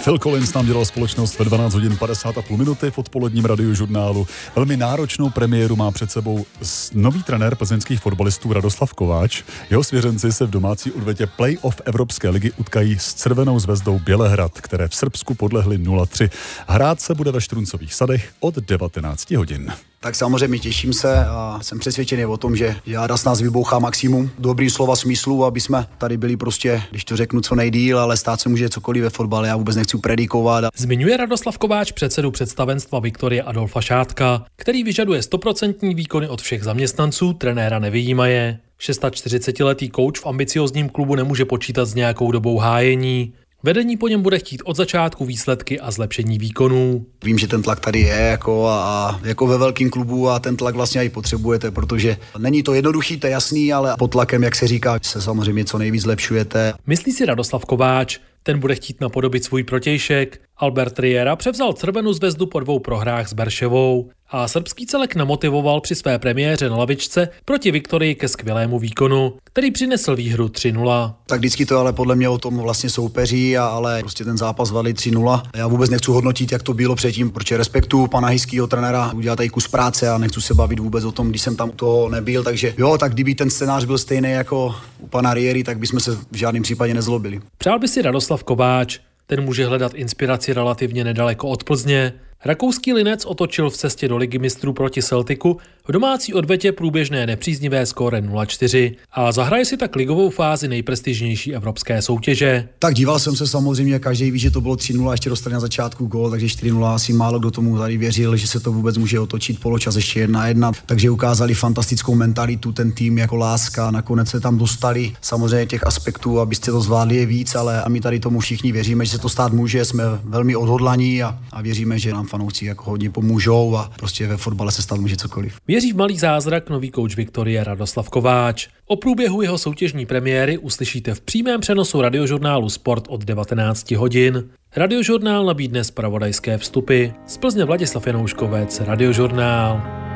Phil Collins nám dělal společnost ve 12 hodin 50,5 minuty v odpoledním radiožurnálu. Velmi náročnou premiéru má před sebou nový trenér plzeňských fotbalistů Radoslav Kováč. Jeho svěřenci se v domácí odvetě play-off Evropské ligy utkají s Crvenou zvezdou Bělehrad, které v Srbsku podlehly 0-3. Hrát se bude ve Štruncových sadech od 19 hodin. Tak samozřejmě těším se a jsem přesvědčený o tom, že Jára s nás vybouchá maximum. Dobrý slova smyslu, aby jsme tady byli prostě, když to řeknu, co nejdýl, ale stát se může cokoliv ve fotbale, já vůbec nechci predikovat. Zmiňuje Radoslav Kováč předsedu představenstva Viktorie Adolfa Šátka, který vyžaduje 100% výkony od všech zaměstnanců, trenéra nevyjímaje. 46letý kouč v ambiciozním klubu nemůže počítat s nějakou dobou hájení. Vedení po něm bude chtít od začátku výsledky a zlepšení výkonů. Vím, že ten tlak tady je a jako ve velkém klubu a ten tlak vlastně i potřebujete, protože není to jednoduchý, to je jasný, ale pod tlakem, jak se říká, se samozřejmě co nejvíc zlepšujete. Myslí si Radoslav Kováč. Ten bude chtít napodobit svůj protějšek. Albert Riera převzal Crvenou zvezdu po 2 prohrách s Berševou a srbský celek namotivoval při své premiéře na lavičce proti Viktorii ke skvělému výkonu, který přinesl výhru 3-0. Tak vždycky to ale podle mě o tom vlastně soupeří, ale prostě ten zápas zvali 3-0. Já vůbec nechci hodnotit, jak to bylo předtím, protože respektuju pana hejského trenéra, udělal tady kus práce a nechci se bavit vůbec o tom, když jsem tam toho nebyl, takže jo, tak kdyby ten scénář byl stejný jako u pana Riery, tak bychom se v žádném případě nezlobili. Přál by si Radoslav Kováč. Ten může hledat inspiraci relativně nedaleko od Plzně. Rakouský Linec otočil v cestě do Ligy mistrů proti Celticu v domácí odvetě průběžné nepříznivé skóre 0-4 a zahraje si tak ligovou fázi nejprestižnější evropské soutěže. Tak díval jsem se samozřejmě, každý ví, že to bylo 3-0, ještě dostali na začátku gól, takže 4-0 asi málo kdo tomu tady věřil, že se to vůbec může otočit, poločas ještě 1-1, takže ukázali fantastickou mentalitu, ten tým jako láska, nakonec se tam dostali, samozřejmě těch aspektů, abyste to zvládli je víc, ale a my tady tomu všichni věříme, že se to stát může, jsme velmi odhodlaní a věříme, že nám fanoušci jako hodně pomůžou a prostě ve fotbale se stát může cokoliv. Věří v malý zázrak nový kouč Viktorie Radoslav Kováč. O průběhu jeho soutěžní premiéry uslyšíte v přímém přenosu radiožurnálu Sport od 19 hodin. Radiožurnál nabídne zpravodajské vstupy. Z Plzně Vladislav Janouškovec, Radiožurnál.